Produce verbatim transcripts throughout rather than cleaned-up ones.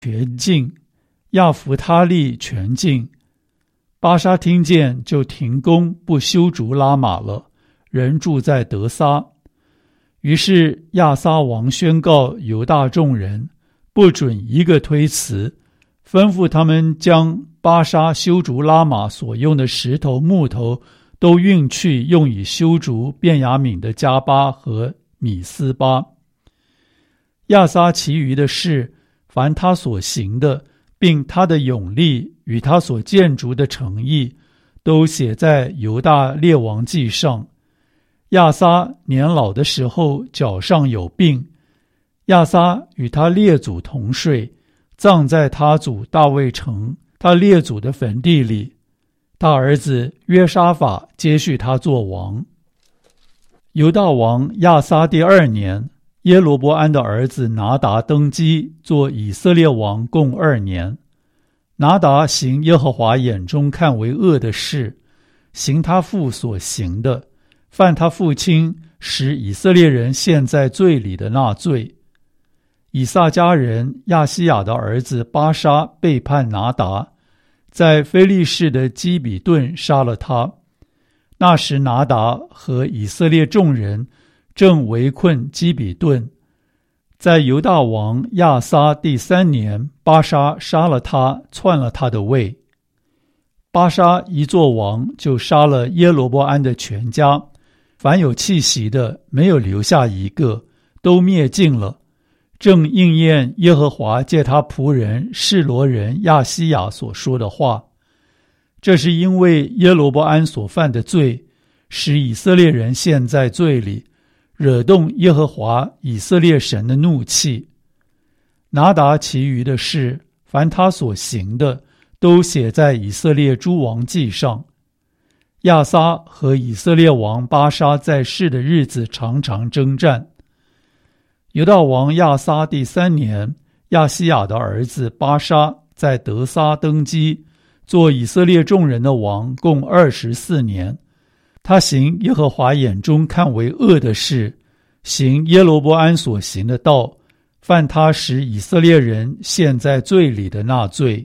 全尽，亚弗他利全尽。巴沙听见，就停工，不修筑拉玛了，人住在得撒。于是亚撒王宣告犹大众人，不准一个推辞，吩咐他们将巴沙修筑拉玛所用的石头木头都运去，用以修筑便雅悯的加巴和米斯巴。亚撒其余的事，凡他所行的，并他的勇力与他所建筑的城邑，都写在犹大列王记上。亚撒年老的时候，脚上有病。亚撒与他列祖同睡，葬在他祖大卫城他列祖的坟地里。他儿子约沙法接续他做王。犹大王亚撒第二年，耶罗波安的儿子拿达登基做以色列王，共二年。拿达行耶和华眼中看为恶的事，行他父所行的，犯他父亲使以色列人陷在罪里的那罪。以撒家人亚西亚的儿子巴沙背叛拿达，在非利士的基比顿杀了他。那时拿达和以色列众人正围困基比顿。在犹大王亚撒第三年，巴沙杀了他，篡了他的位。巴沙一做王，就杀了耶罗波安的全家，凡有气息的，没有留下一个，都灭尽了。正应验耶和华借他仆人示罗人亚西亚所说的话。这是因为耶罗波安所犯的罪，使以色列人陷在罪里，惹动耶和华以色列神的怒气。拿达其余的事，凡他所行的，都写在以色列诸王记上。亚撒和以色列王巴沙在世的日子常常征战。犹大王亚撒第三年，亚西亚的儿子巴沙在得撒登基，做以色列众人的王，共二十四年。他行耶和华眼中看为恶的事，行耶罗波安所行的道，犯他使以色列人陷在罪里的那罪。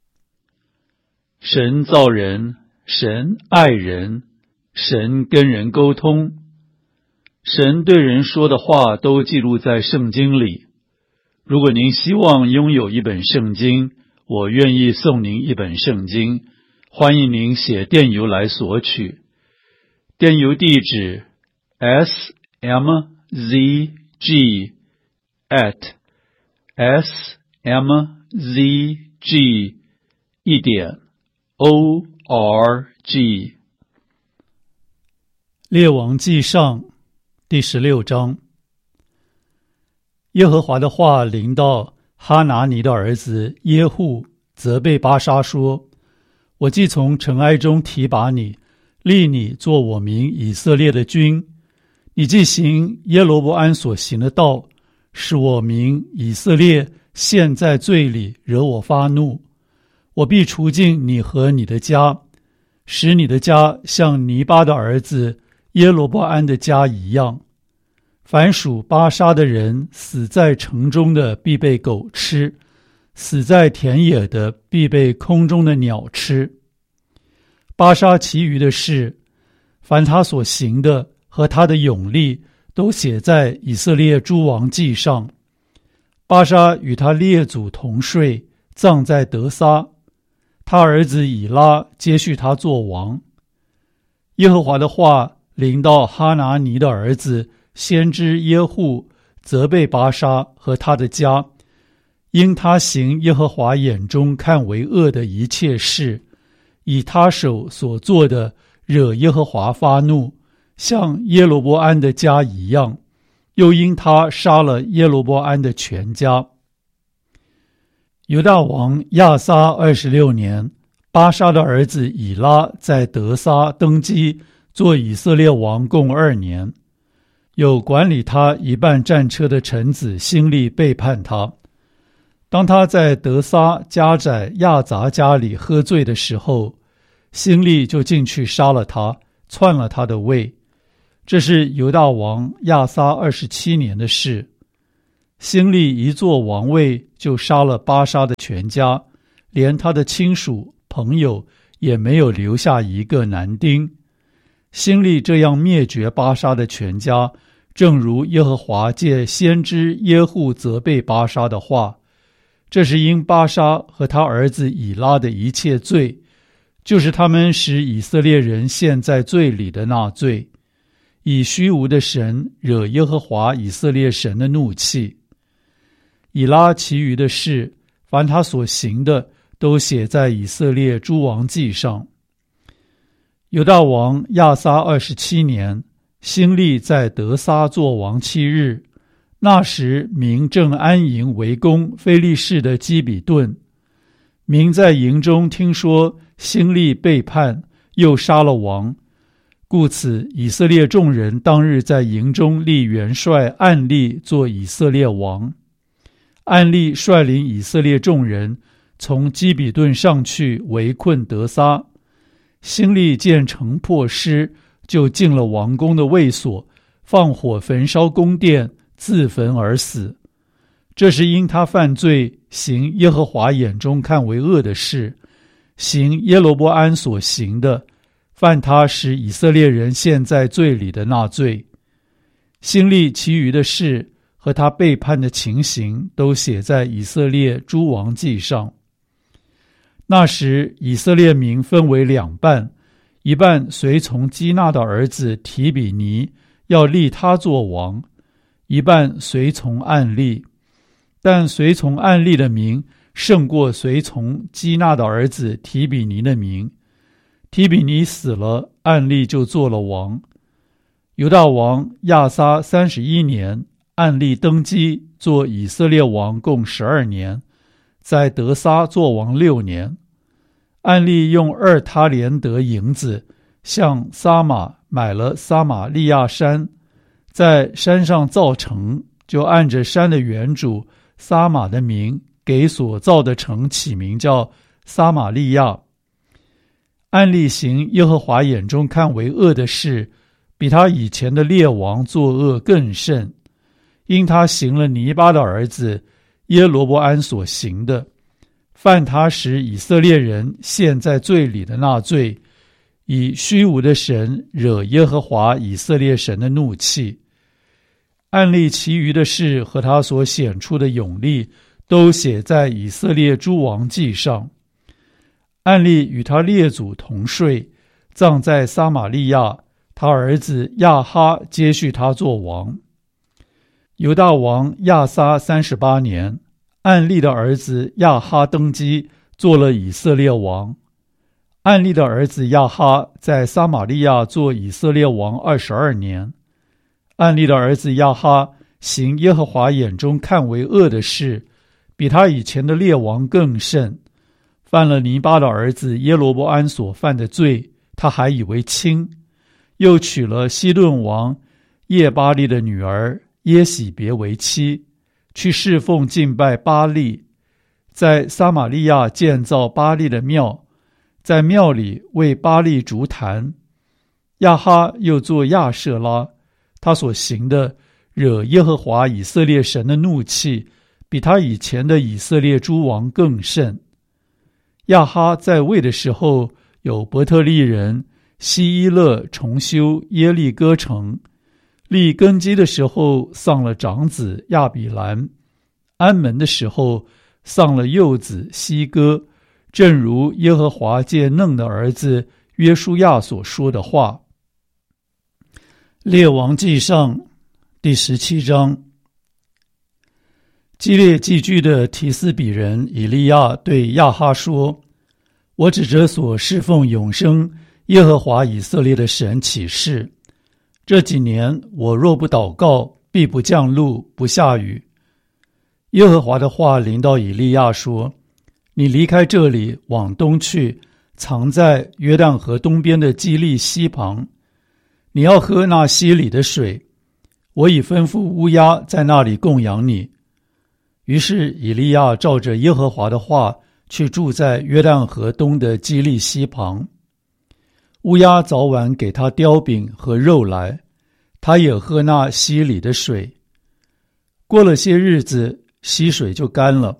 神造人，神爱人，神跟人沟通，神对人说的话都记录在圣经里。如果您希望拥有一本圣经，我愿意送您一本圣经，欢迎您写电邮来索取。电邮地址 s m z g at s m z g 一点 o r g。 列王记上第十六章。耶和华的话临到哈拿尼的儿子耶户，责备巴沙说：我既从尘埃中提拔你，立你做我民以色列的君，你既行耶罗波安所行的道，使我民以色列陷在罪里，惹我发怒，我必除尽你和你的家，使你的家像尼巴的儿子耶罗波安的家一样。凡属巴沙的人，死在城中的必被狗吃，死在田野的必被空中的鸟吃。巴沙其余的事，凡他所行的和他的勇力，都写在以色列诸王记上。巴沙与他列祖同睡，葬在得撒。他儿子以拉接续他做王。耶和华的话临到哈拿尼的儿子先知耶户，责备巴沙和他的家，因他行耶和华眼中看为恶的一切事，以他手所做的惹耶和华发怒，像耶罗波安的家一样，又因他杀了耶罗波安的全家。犹大王亚撒二十六年，巴沙的儿子以拉在得撒登基，做以色列王，共二年。有管理他一半战车的臣子辛利背叛他。当他在得撒家宰亚杂家里喝醉的时候，辛利就进去杀了他，篡了他的位。这是犹大王亚撒二十七年的事。辛利一坐王位，就就杀了巴沙的全家，连他的亲属朋友也没有留下一个男丁。新力这样灭绝巴沙的全家，正如耶和华借先知耶户责备巴沙的话，这是因巴沙和他儿子以拉的一切罪，就是他们使以色列人陷在罪里的那罪，以虚无的神惹耶和华以色列神的怒气。以拉其余的事，凡他所行的，都写在以色列诸王记上。犹大王亚撒二十七年，新力在得撒作王七日，那时民正安营围攻非利士的基比顿。民在营中听说新力背叛，又杀了王，故此以色列众人当日在营中立元帅暗利做以色列王。暗利率领以色列众人从基比顿上去围困得撒。新力见城破失，就进了王宫的卫所，放火焚烧宫殿，自焚而死。这是因他犯罪，行耶和华眼中看为恶的事，行耶罗波安所行的，犯他使以色列人陷在罪里的那罪。新力其余的事和他背叛的情形，都写在以色列诸王记上。那时以色列民分为两半，一半随从基纳的儿子提比尼，要立他做王；一半随从暗利。但随从暗利的名胜过随从基纳的儿子提比尼的名。提比尼死了，暗利就做了王。犹大王亚撒三十一年，暗利登基，做以色列王共十二年，在得撒做王六年。暗利用二他连得银子向撒玛买了撒玛利亚山，在山上造城，就按着山的原主撒玛的名，给所造的城起名叫撒玛利亚。暗利行耶和华眼中看为恶的事，比他以前的列王作恶更甚，因他行了尼巴的儿子耶罗波安所行的，犯他使以色列人陷在罪里的那罪，以虚无的神惹耶和华以色列神的怒气。暗利其余的事和他所显出的勇力，都写在以色列诸王记上。暗利与他列祖同睡，葬在撒玛利亚，他儿子亚哈接续他做王。犹大王亚撒三十八年，暗利的儿子亚哈登基，做了以色列王。暗利的儿子亚哈在撒玛利亚做以色列王二十二年。暗利的儿子亚哈行耶和华眼中看为恶的事，比他以前的列王更甚，犯了尼巴的儿子耶罗波安所犯的罪，他还以为轻，又娶了西顿王叶巴利的女儿耶喜别为妻，去侍奉敬拜巴利，在撒玛利亚建造巴利的庙，在庙里为巴利筑坛。亚哈又做亚舍拉，他所行的惹耶和华以色列神的怒气，比他以前的以色列诸王更甚。亚哈在位的时候，有伯特利人希伊勒重修耶利哥城，立根基的时候丧了长子亚比兰，安门的时候丧了幼子西哥，正如耶和华借嫩的儿子约书亚所说的话。列王记上第十七章。基列寄居的提斯比人以利亚对亚哈说：我指着所侍奉永生耶和华以色列的神起誓，这几年我若不祷告，必不降露，不下雨。耶和华的话临到以利亚说：你离开这里，往东去，藏在约旦河东边的基利溪旁，你要喝那溪里的水，我已吩咐乌鸦在那里供养你。于是以利亚照着耶和华的话，去住在约旦河东的基利溪旁。乌鸦早晚给他雕饼和肉来，他也喝那溪里的水。过了些日子，溪水就干了，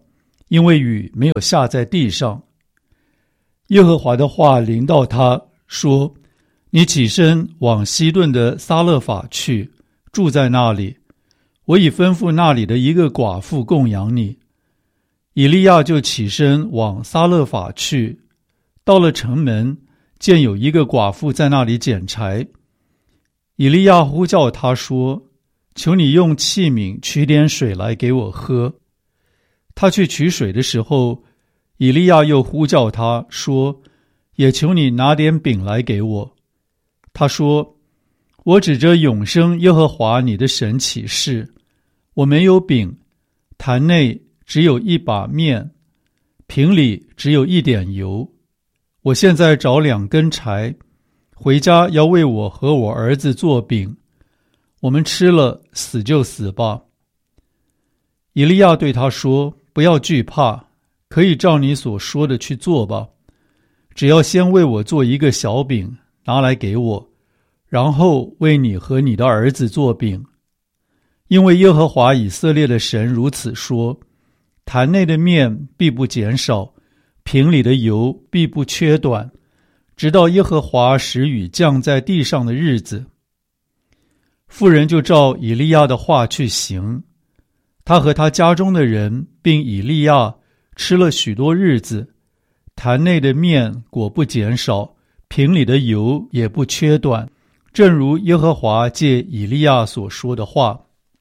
因为雨没有下在地上。耶和华的话临到他，说：你起身往西顿的撒勒法去，住在那里，我已吩咐那里的一个寡妇供养你。以利亚就起身往撒勒法去，到了城门，见有一个寡妇在那里捡柴。以利亚呼叫他说：求你用器皿取点水来给我喝。他去取水的时候，以利亚又呼叫他说：也求你拿点饼来给我。他说：我指着永生耶和华你的神起誓，我没有饼，坛内只有一把面，瓶里只有一点油。我现在找两根柴，回家要为我和我儿子做饼，我们吃了，死就死吧。以利亚对他说：不要惧怕，可以照你所说的去做吧，只要先为我做一个小饼，拿来给我，然后为你和你的儿子做饼。因为耶和华以色列的神如此说：坛内的面必不减少，瓶里的油必不缺短，直到耶和华使雨降在地上的日子。妇人就照以利亚的话去行，他和他家中的人并以利亚吃了许多日子，坛内的面果不减少，瓶里的油也不缺短，正如耶和华借以利亚所说的话。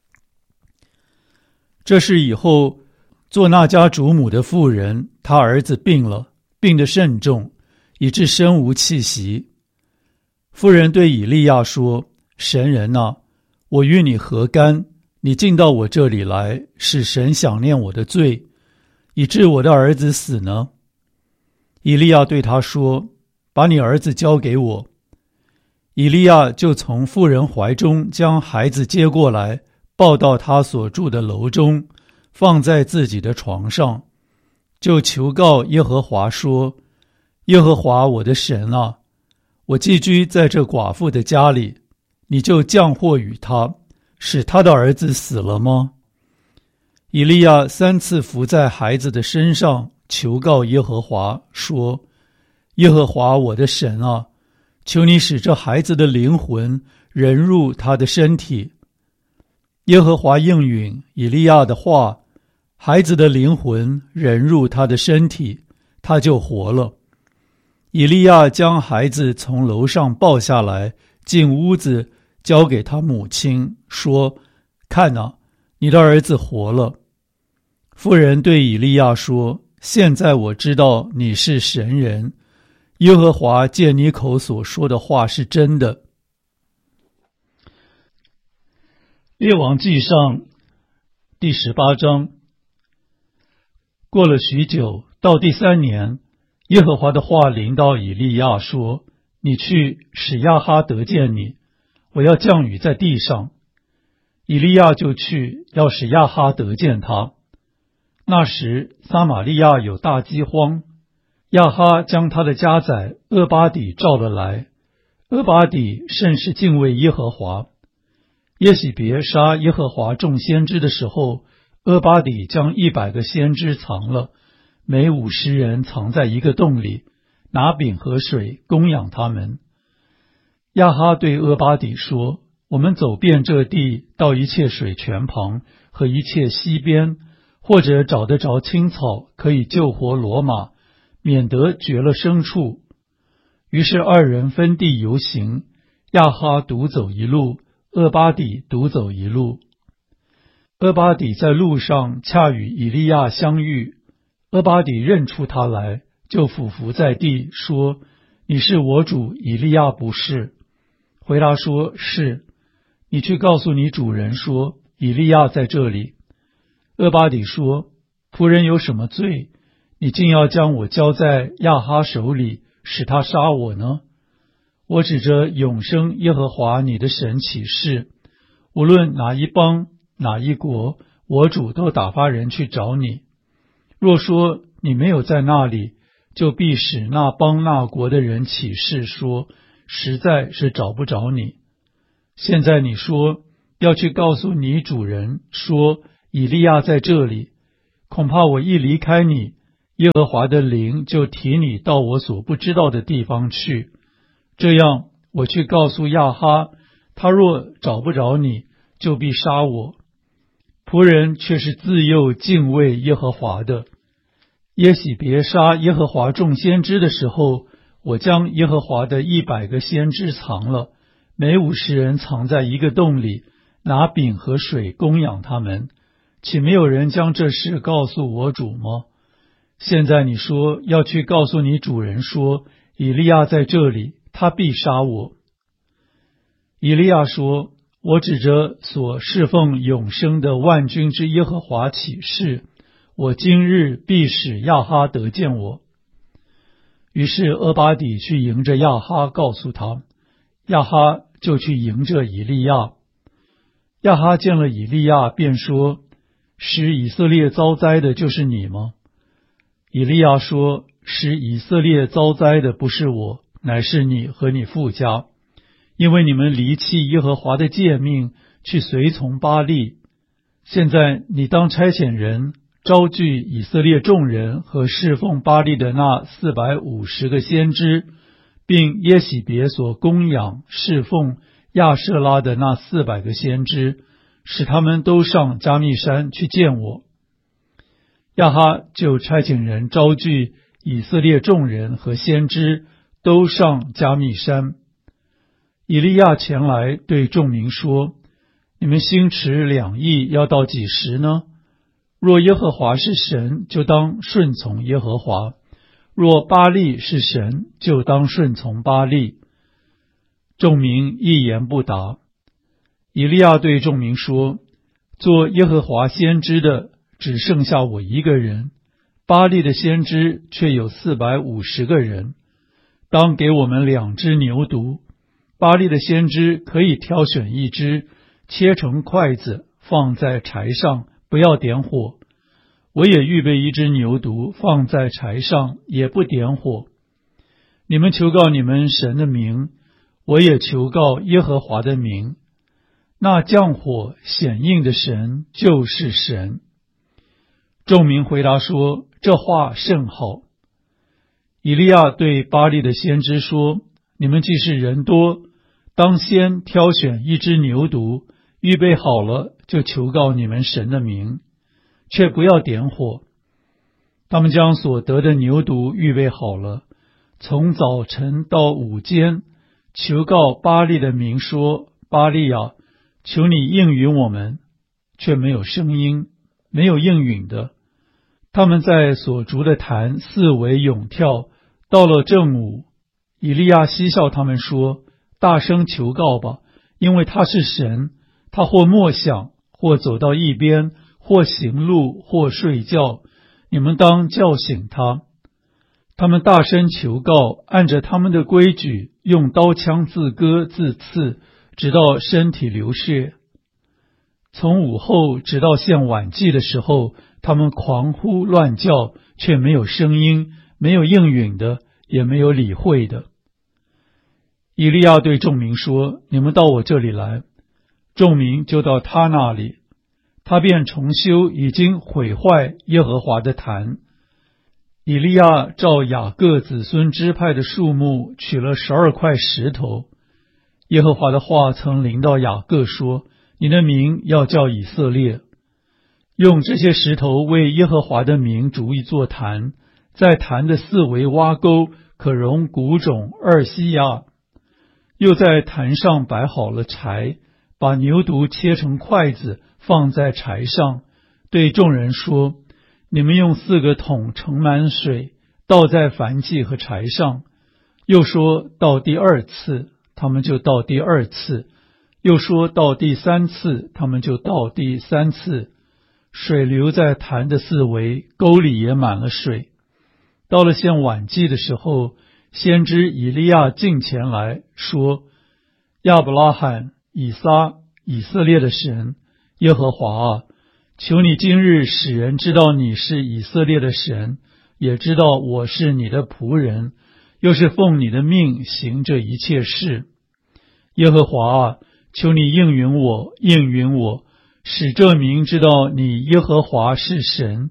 这事以后，做那家主母的妇人，他儿子病了，病得甚重，以致身无气息。妇人对以利亚说：神人啊，我与你何干？你进到我这里来，使神想念我的罪，以致我的儿子死呢？以利亚对他说：把你儿子交给我。以利亚就从妇人怀中将孩子接过来，抱到他所住的楼中，放在自己的床上，就求告耶和华说：耶和华我的神啊，我寄居在这寡妇的家里，你就降祸与他，使他的儿子死了吗？以利亚三次伏在孩子的身上，求告耶和华说：耶和华我的神啊，求你使这孩子的灵魂人入他的身体。耶和华应允以利亚的话，孩子的灵魂人入他的身体，他就活了。以利亚将孩子从楼上抱下来，进屋子，交给他母亲，说：看哪，你的儿子活了。妇人对以利亚说：现在我知道你是神人，耶和华借你口所说的话是真的。列王纪上第十八章。过了许久，到第三年，耶和华的话临到以利亚说：你去使亚哈得见你，我要降雨在地上。以利亚就去，要使亚哈得见他。那时撒玛利亚有大饥荒，亚哈将他的家宰俄巴底召了来。俄巴底甚是敬畏耶和华。耶洗别杀耶和华众先知的时候，俄巴底将一百个先知藏了，每五十人藏在一个洞里，拿饼和水供养他们。亚哈对俄巴底说：我们走遍这地，到一切水泉旁和一切溪边，或者找得着青草，可以救活骡马，免得绝了牲畜。于是二人分地游行，亚哈独走一路，俄巴底独走一路。俄巴底在路上恰与以利亚相遇，俄巴底认出他来，就俯伏在地，说：你是我主以利亚不是？回答说：是。你去告诉你主人说，以利亚在这里。俄巴底说：仆人有什么罪？你竟要将我交在亚哈手里，使他杀我呢？我指着永生耶和华你的神起誓，无论哪一邦哪一国，我主都打发人去找你。若说你没有在那里，就必使那邦那国的人起誓说，实在是找不着你。现在你说要去告诉你主人说，以利亚在这里， 恐怕我一离开你，耶和华的灵就提你到我所不知道的地方去。这样，我去告诉亚哈，他若找不着你，就必杀我。仆人却是自幼敬畏耶和华的。耶洗别杀耶和华众先知的时候，我将耶和华的一百个先知藏了，每五十人藏在一个洞里，拿饼和水供养他们。岂没有人将这事告诉我主吗？现在你说要去告诉你主人说，以利亚在这里，他必杀我。以利亚说，我指着所侍奉永生的万军之耶和华起誓，我今日必使亚哈得见我。于是俄巴底去迎着亚哈，告诉他，亚哈就去迎着以利亚。亚哈见了以利亚，便说，使以色列遭灾的就是你吗？以利亚说，使以色列遭灾的不是我，乃是你和你父家，因为你们离弃耶和华的诫命，去随从巴力。现在你当差遣人招聚以色列众人和侍奉巴力的那四百五十个先知，并耶洗别所供养侍奉亚舍拉的那四百个先知，使他们都上加密山去见我。亚哈就差遣人招聚以色列众人和先知，都上加密山。以利亚前来对众民说，你们心持两意要到几时呢？若耶和华是神，就当顺从耶和华；若巴力是神，就当顺从巴力。众民一言不答。以利亚对众民说，做耶和华先知的只剩下我一个人，巴力的先知却有四百五十个人。当给我们两只牛犊，巴力的先知可以挑选一只，切成筷子，放在柴上，不要点火。我也预备一只牛犊，放在柴上，也不点火。你们求告你们神的名，我也求告耶和华的名。那降火显应的神就是神。众民回答说，这话甚好。以利亚对巴力的先知说，你们既是人多，当先挑选一只牛犊，预备好了，就求告你们神的名，却不要点火。他们将所得的牛犊预备好了，从早晨到午间，求告巴力的名说，巴力啊，求你应允我们，却没有声音，没有应允的。他们在所筑的坛四围咏跳，到了正午，以利亚嬉笑他们说，大声求告吧，因为他是神，他或默想，或走到一边，或行路，或睡觉，你们当叫醒他。他们大声求告，按着他们的规矩，用刀枪自割自刺，直到身体流血。从午后直到献晚祭的时候，他们狂呼乱叫，却没有声音，没有应允的，也没有理会的。以利亚对众民说，你们到我这里来。众民就到他那里，他便重修已经毁坏耶和华的坛。以利亚照雅各子孙支派的数目取了十二块石头。耶和华的话曾临到雅各说，你的名要叫以色列。用这些石头为耶和华的名筑一座坛，在坛的四围挖沟，可容谷种二西亚。又在坛上摆好了柴，把牛犊切成筷子，放在柴上，对众人说，你们用四个桶盛满水，倒在燔祭和柴上。又说到第二次，他们就倒第二次；又说到第三次，他们就倒第三次。水流在坛的四围，沟里也满了水。到了献晚祭的时候，先知以利亚近前来说，亚伯拉罕、以撒、以色列的神耶和华啊，求你今日使人知道你是以色列的神，也知道我是你的仆人，又是奉你的命行这一切事。耶和华啊，求你应允我，应允我，使这民知道你耶和华是神，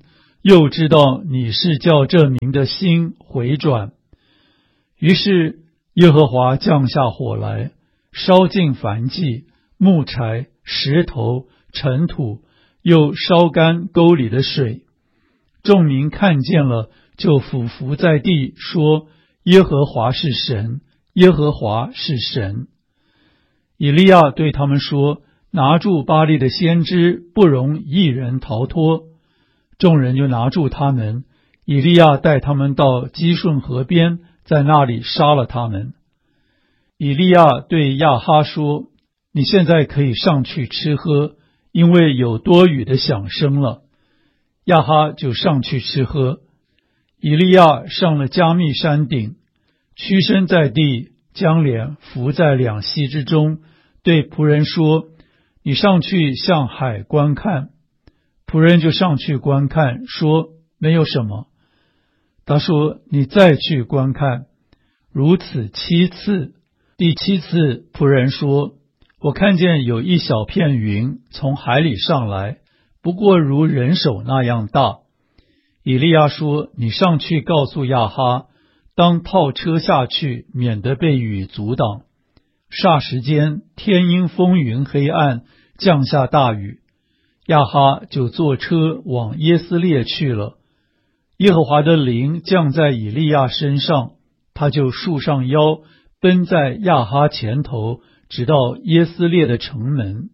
又知道你是叫这民的心回转。于是耶和华降下火来，烧尽燔祭、木柴、石头、尘土，又烧干沟里的水。众民看见了，就俯伏在地，说：耶和华是神，耶和华是神。以利亚对他们说：拿住巴力的先知，不容一人逃脱。众人就拿住他们，以利亚带他们到基顺河边，在那里杀了他们。以利亚对亚哈说：你现在可以上去吃喝，因为有多雨的响声了。亚哈就上去吃喝。以利亚上了加密山顶，屈身在地，将脸伏在两膝之中，对仆人说：你上去向海观看。仆人就上去观看，说：没有什么。他说：你再去观看。如此七次。第七次，仆人说：我看见有一小片云从海里上来，不过如人手那样大。以利亚说：你上去告诉亚哈，当套车下去，免得被雨阻挡。霎时间，天阴风云黑暗，降下大雨。亚哈就坐车往耶斯列去了。耶和华的灵降在以利亚身上，他就束上腰，奔在亚哈前头，直到耶斯列的城门。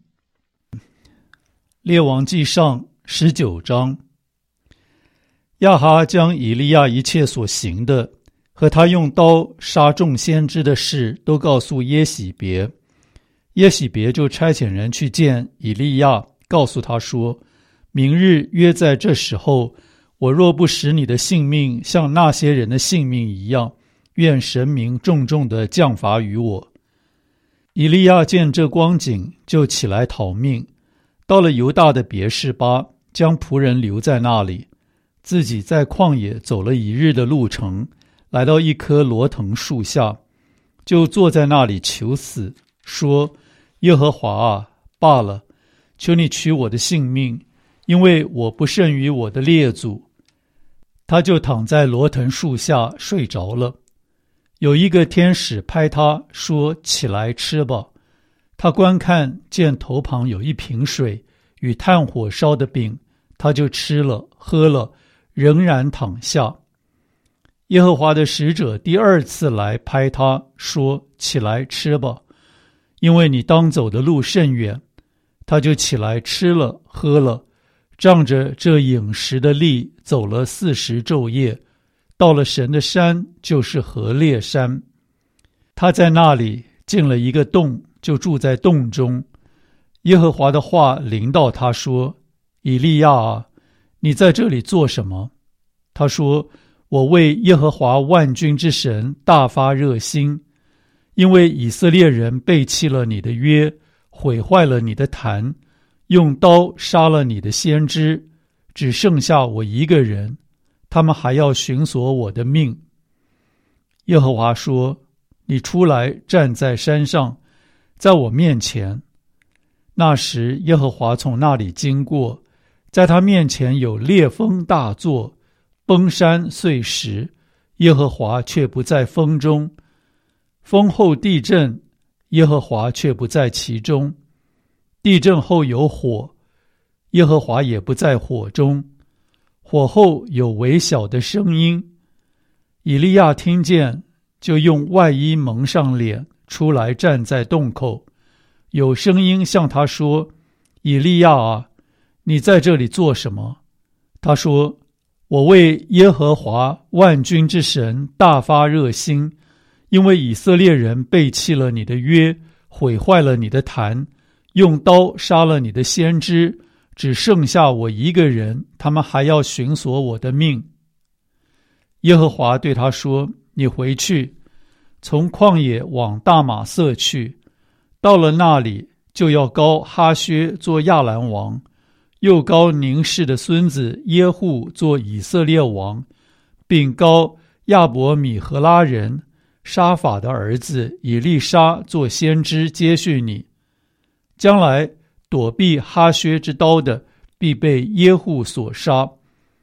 列王纪上十九章。亚哈将以利亚一切所行的和他用刀杀众先知的事都告诉耶洗别。耶洗别就差遣人去见以利亚，告诉他说：明日约在这时候，我若不使你的性命像那些人的性命一样，愿神明重重的降罚于我。以利亚见这光景，就起来逃命，到了犹大的别是巴，将仆人留在那里，自己在旷野走了一日的路程，来到一棵罗藤树下，就坐在那里求死，说：耶和华啊，罢了，求你取我的性命，因为我不胜于我的列祖。他就躺在罗藤树下睡着了。有一个天使拍他说：起来吃吧。他观看，见头旁有一瓶水与炭火烧的饼，他就吃了喝了，仍然躺下。耶和华的使者第二次来拍他说：起来吃吧，因为你当走的路甚远。他就起来吃了喝了，仗着这饮食的力走了四十昼夜，到了神的山，就是何烈山。他在那里进了一个洞，就住在洞中。耶和华的话临到他说：以利亚啊，你在这里做什么？他说：我为耶和华万军之神大发热心，因为以色列人背弃了你的约，毁坏了你的坛，用刀杀了你的先知，只剩下我一个人，他们还要寻索我的命。耶和华说：你出来站在山上，在我面前。那时耶和华从那里经过，在他面前有烈风大作，崩山碎石，耶和华却不在风中。风后地震，耶和华却不在其中。地震后有火，耶和华也不在火中。火后有微小的声音，以利亚听见，就用外衣蒙上脸，出来站在洞口。有声音向他说：以利亚啊，你在这里做什么？他说：我为耶和华万军之神大发热心，因为以色列人背弃了你的约，毁坏了你的坛，用刀杀了你的先知，只剩下我一个人，他们还要寻索我的命。耶和华对他说：你回去，从旷野往大马色去，到了那里，就要膏哈薛做亚兰王，又膏宁氏的孙子耶户做以色列王，并膏亚伯米和拉人沙法的儿子以利沙做先知接续你。将来躲避哈薛之刀的，必被耶户所杀；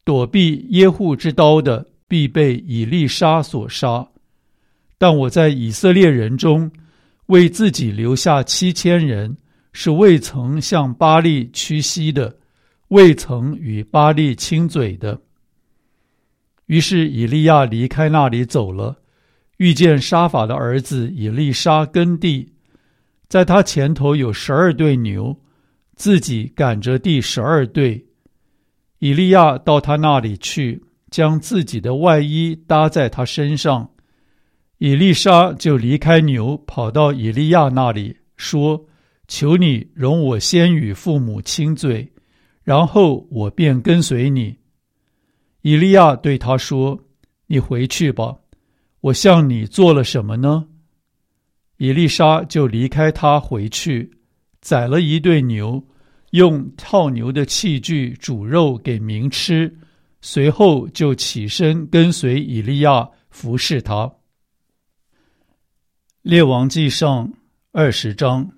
躲避耶户之刀的，必被以利沙所杀。但我在以色列人中为自己留下七千人，是未曾向巴力屈膝的，未曾与巴力亲嘴的。于是以利亚离开那里走了，遇见沙法的儿子以利沙耕地，在他前头有十二对牛，自己赶着第十二对。以利亚到他那里去，将自己的外衣搭在他身上。以利沙就离开牛，跑到以利亚那里，说：求你容我先与父母亲嘴，然后我便跟随你。以利亚对他说：你回去吧，我向你做了什么呢？以利沙就离开他回去，宰了一对牛，用套牛的器具煮肉给民吃，随后就起身跟随以利亚服侍他。列王纪上二十章。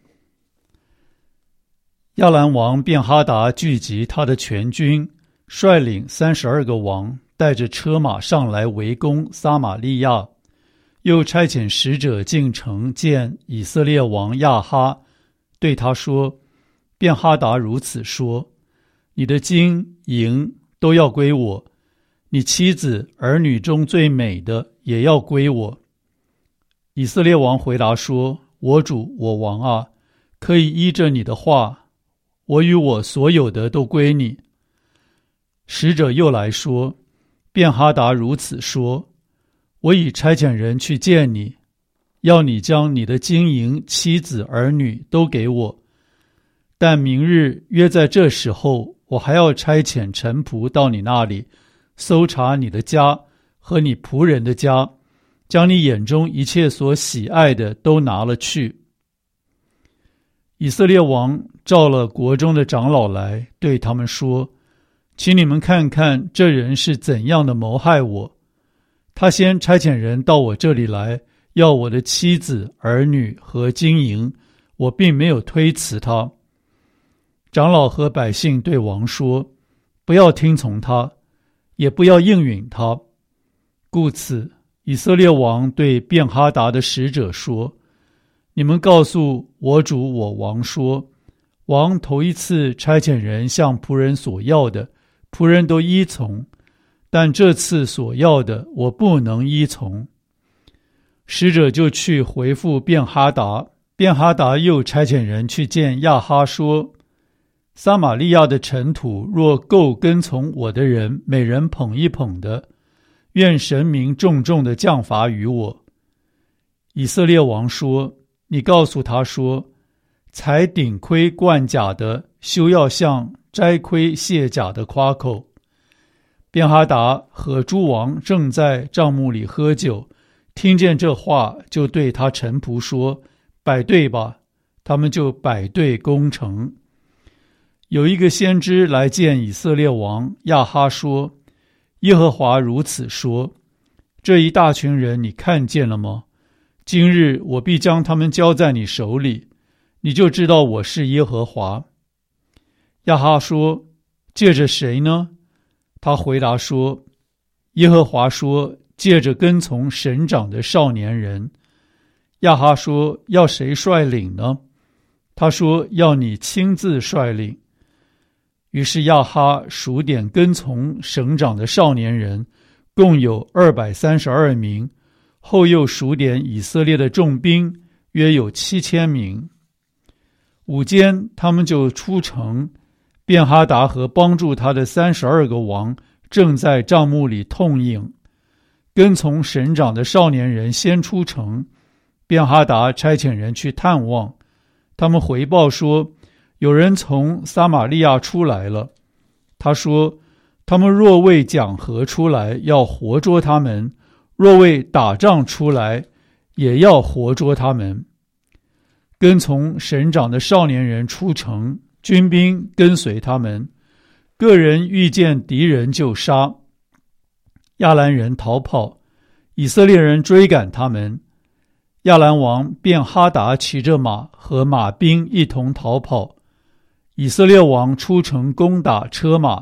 亚兰王便哈达聚集他的全军，率领三十二个王，带着车马上来围攻撒玛利亚，又差遣使者进城见以色列王亚哈，对他说：便哈达如此说，你的金银都要归我，你妻子儿女中最美的也要归我。以色列王回答说：我主我王啊，可以依着你的话，我与我所有的都归你。使者又来说：便哈达如此说，我已差遣人去见你，要你将你的金银、妻子、儿女都给我。但明日约在这时候，我还要差遣臣仆到你那里，搜查你的家和你仆人的家，将你眼中一切所喜爱的都拿了去。以色列王召了国中的长老来，对他们说：请你们看看这人是怎样的谋害我。他先差遣人到我这里来，要我的妻子、儿女和金银，我并没有推辞他。长老和百姓对王说：不要听从他，也不要应允他。故此以色列王对便哈达的使者说：你们告诉我主我王说，王头一次差遣人向仆人所要的，仆人都依从，但这次所要的，我不能依从。使者就去回复便哈达，便哈达又差遣人去见亚哈说：撒玛利亚的尘土若够跟从我的人每人捧一捧的，愿神明重重的降罚于我。以色列王说：你告诉他说，才顶盔贯甲的，休要向摘盔卸甲的夸口。便哈达和诸王正在帐幕里喝酒，听见这话，就对他臣仆说：摆队吧。他们就摆队攻城。有一个先知来见以色列王亚哈说：耶和华如此说，这一大群人你看见了吗？今日我必将他们交在你手里，你就知道我是耶和华。亚哈说：借着谁呢？他回答说：耶和华说，借着跟从省长的少年人。亚哈说：要谁率领呢？他说：要你亲自率领。于是亚哈数点跟从省长的少年人，共有二百三十二名，后又数点以色列的重兵，约有七千名。午间，他们就出城，便哈达和帮助他的三十二个王正在帐幕里痛饮。跟从省长的少年人先出城，便哈达差遣人去探望，他们回报说，有人从撒玛利亚出来了。他说，他们若为讲和出来，要活捉他们；若为打仗出来，也要活捉他们。跟从省长的少年人出城，军兵跟随他们，个人遇见敌人就杀。亚兰人逃跑，以色列人追赶他们。亚兰王便哈达骑着马和马兵一同逃跑。以色列王出城攻打车马，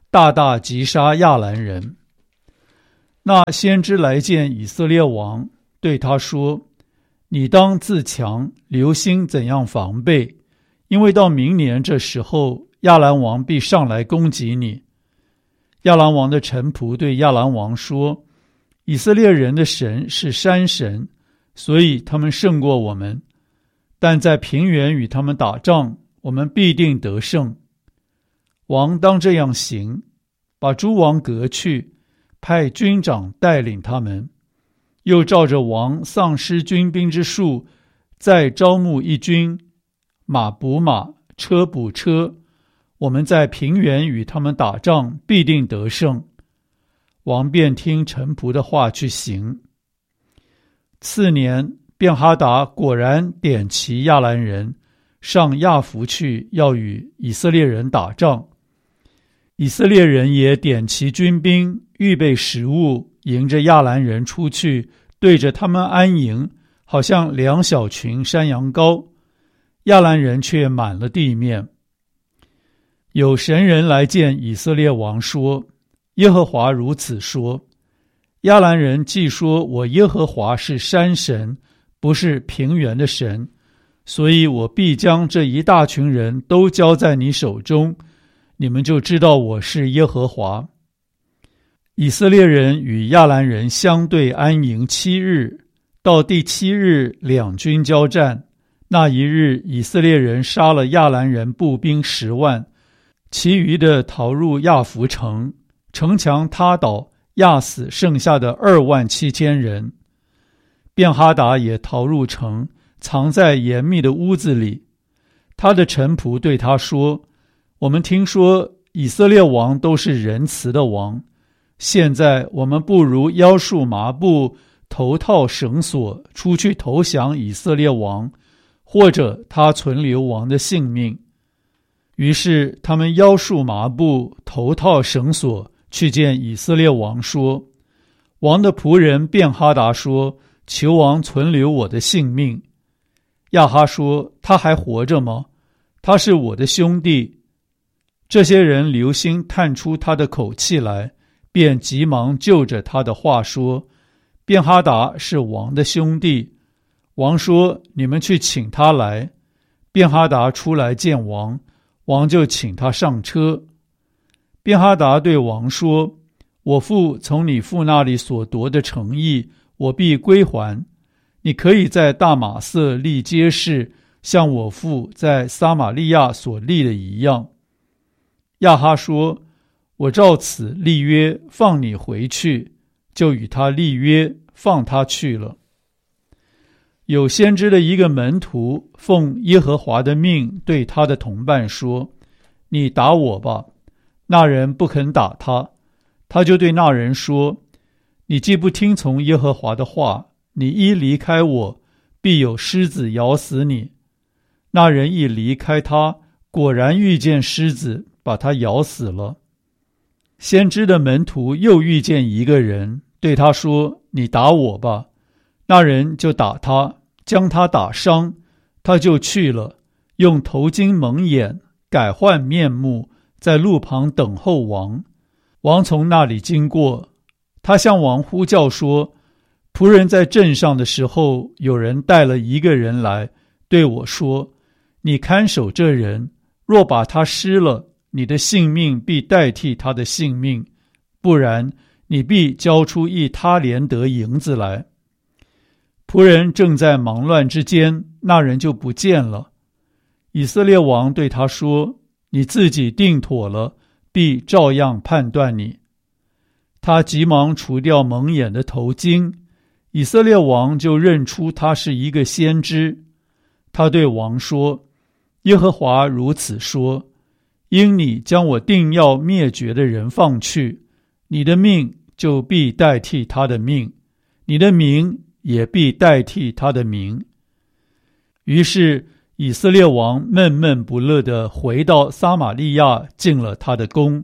大大击杀亚兰人。那先知来见以色列王，对他说：你当自强，留心怎样防备，因为到明年这时候，亚兰王必上来攻击你。亚兰王的臣仆对亚兰王说：以色列人的神是山神，所以他们胜过我们，但在平原与他们打仗，我们必定得胜。王当这样行，把诸王革去，派军长带领他们，又照着王丧失军兵之数，再招募一军，马补马，车补车，我们在平原与他们打仗，必定得胜。王便听臣仆的话去行。次年，便哈达果然点齐亚兰人，上亚弗去，要与以色列人打仗。以色列人也点齐军兵，预备食物，迎着亚兰人出去，对着他们安营，好像两小群山羊羔。亚兰人却满了地面。有神人来见以色列王说：耶和华如此说，亚兰人既说我耶和华是山神，不是平原的神，所以我必将这一大群人都交在你手中，你们就知道我是耶和华。以色列人与亚兰人相对安营七日，到第七日两军交战。那一日，以色列人杀了亚兰人步兵十万，其余的逃入亚弗城，城墙塌倒，压死剩下的二万七千人。便哈达也逃入城，藏在严密的屋子里。他的臣仆对他说：我们听说以色列王都是仁慈的王，现在我们不如腰束麻布，头套绳索，出去投降以色列王，或者他存留王的性命。于是他们腰束麻布，头套绳索，去见以色列王说：王的仆人便哈达说：求王存留我的性命。亚哈说：他还活着吗？他是我的兄弟。这些人留心探出他的口气来，便急忙就着他的话说：便哈达是王的兄弟。王说：你们去请他来。便哈达出来见王，王就请他上车。便哈达对王说：我父从你父那里所夺的城邑，我必归还。你可以在大马色立街市，像我父在撒玛利亚所立的一样。亚哈说：我照此立约，放你回去。就与他立约，放他去了。有先知的一个门徒奉耶和华的命对他的同伴说：你打我吧。那人不肯打他，他就对那人说：你既不听从耶和华的话，你一离开我，必有狮子咬死你。那人一离开他，果然遇见狮子，把他咬死了。先知的门徒又遇见一个人，对他说：你打我吧。那人就打他，将他打伤，他就去了，用头巾蒙眼，改换面目，在路旁等候王。王从那里经过，他向王呼叫说：仆人在镇上的时候，有人带了一个人来，对我说：你看守这人，若把他失了，你的性命必代替他的性命，不然你必交出一他连得银子来。仆人正在忙乱之间，那人就不见了。以色列王对他说：你自己定妥了，必照样判断你。他急忙除掉蒙眼的头巾，以色列王就认出他是一个先知。他对王说：耶和华如此说，因你将我定要灭绝的人放去，你的命就必代替他的命，你的名也必代替他的名。于是以色列王闷闷不乐地回到撒玛利亚，进了他的宫。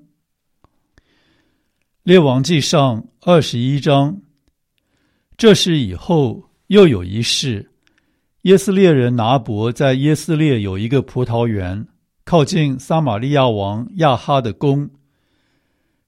列王记上二十一章。这事以后又有一事，耶斯列人拿伯在耶斯列有一个葡萄园，靠近撒玛利亚王亚哈的宫。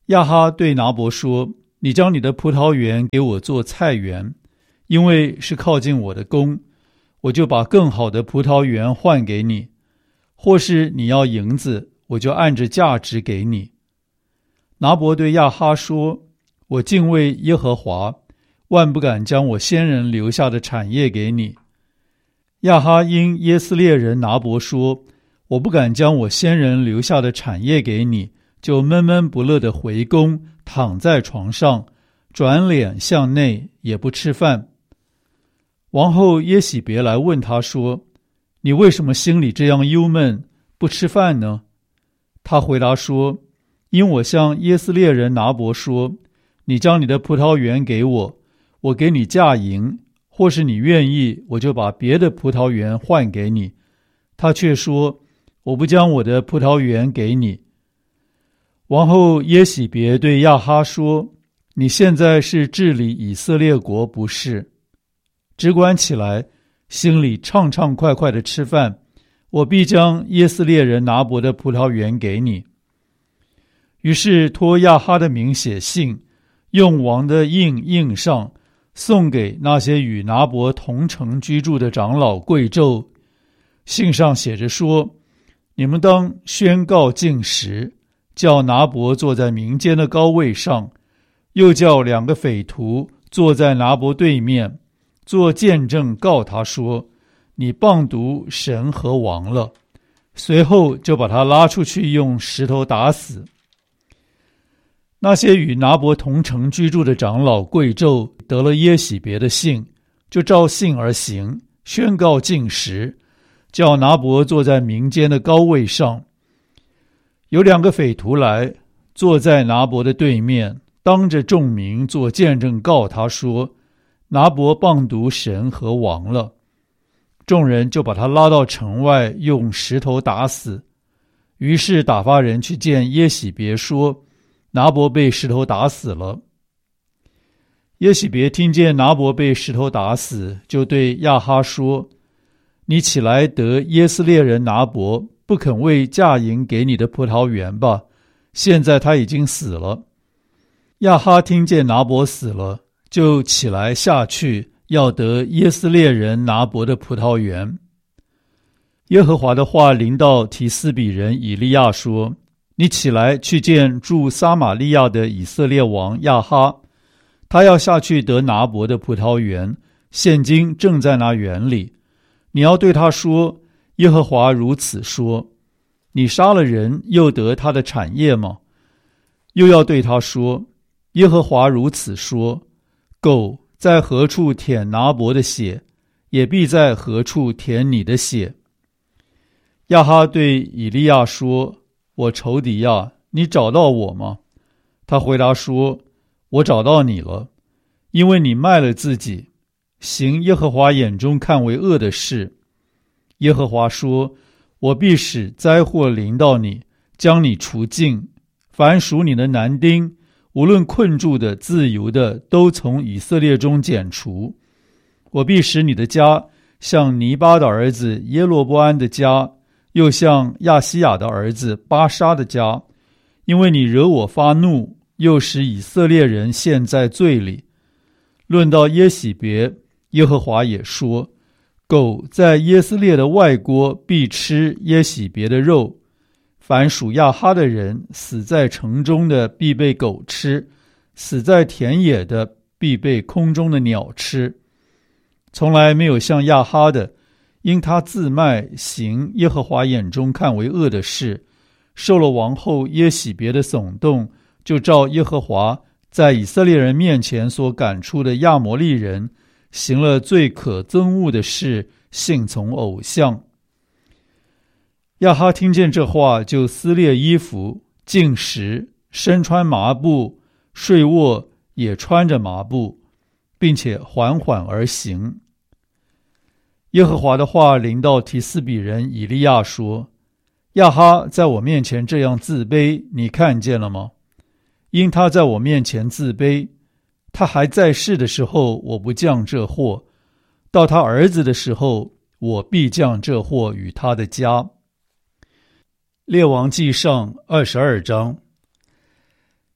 亚哈对拿伯说：你将你的葡萄园给我做菜园，因为是靠近我的宫，我就把更好的葡萄园换给你，或是你要银子，我就按着价值给你。拿伯对亚哈说：我敬畏耶和华，万不敢将我先人留下的产业给你。亚哈因耶斯列人拿伯说：我不敢将我先人留下的产业给你，就闷闷不乐地回宫，躺在床上，转脸向内，也不吃饭。王后耶喜别来问他说：你为什么心里这样忧闷，不吃饭呢？他回答说：因我向耶斯列人拿伯说，你将你的葡萄园给我，我给你价银，或是你愿意，我就把别的葡萄园换给你。他却说：我不将我的葡萄园给你。王后耶喜别对亚哈说：你现在是治理以色列国，不是？只管起来，心里畅畅快快地吃饭，我必将耶斯列人拿伯的葡萄园给你。于是托亚哈的名写信，用王的印印上，送给那些与拿伯同城居住的长老贵胄。信上写着说：你们当宣告禁食，叫拿伯坐在民间的高位上，又叫两个匪徒坐在拿伯对面，做见证告他说：你谤读神和王了。随后就把他拉出去，用石头打死。那些与拿伯同城居住的长老贵胄得了耶喜别的信，就照信而行，宣告禁食，叫拿伯坐在民间的高位上。有两个匪徒来，坐在拿伯的对面，当着众民做见证告他说：拿伯谤读神和王了。众人就把他拉到城外，用石头打死。于是打发人去见耶喜别说：拿伯被石头打死了。耶喜别听见拿伯被石头打死，就对亚哈说：你起来得耶斯列人拿伯不肯为价银给你的葡萄园吧，现在他已经死了。亚哈听见拿伯死了，就起来下去，要得耶斯列人拿伯的葡萄园。耶和华的话临到提斯比人以利亚说：你起来去见住撒玛利亚的以色列王亚哈，他要下去得拿伯的葡萄园，现今正在那园里。你要对他说：耶和华如此说，你杀了人，又得他的产业吗？又要对他说：耶和华如此说，狗在何处舔拿伯的血，也必在何处舔你的血。亚哈对以利亚说：我仇敌呀，你找到我吗？他回答说：我找到你了，因为你卖了自己，行耶和华眼中看为恶的事。耶和华说：我必使灾祸临到你，将你除尽，凡属你的男丁，无论困住的自由的，都从以色列中剪除。我必使你的家像尼巴的儿子耶罗波安的家，又像亚西亚的儿子巴沙的家，因为你惹我发怒，又使以色列人陷在罪里。论到耶喜别，耶和华也说：狗在耶斯列的外郭必吃耶喜别的肉，凡属亚哈的人，死在城中的必被狗吃，死在田野的必被空中的鸟吃。从来没有像亚哈的，因他自卖行耶和华眼中看为恶的事，受了王后耶喜别的耸动，就照耶和华在以色列人面前所赶出的亚摩利人，行了最可憎恶的事，信从偶像。亚哈听见这话，就撕裂衣服，禁食，身穿麻布，睡卧也穿着麻布，并且缓缓而行。耶和华的话临到提斯比人以利亚说：亚哈在我面前这样自卑，你看见了吗？因他在我面前自卑，他还在世的时候，我不降这祸；到他儿子的时候，我必降这祸与他的家。列王纪上二十二章。